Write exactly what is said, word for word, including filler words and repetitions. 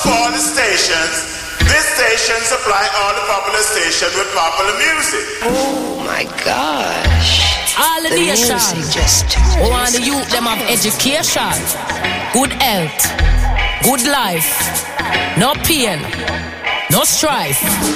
of all the stations, this station supply all the popular stations with popular music. Oh my gosh. All the, the nation. Just who want the youth them have education, good health, good life, no pain, no strife.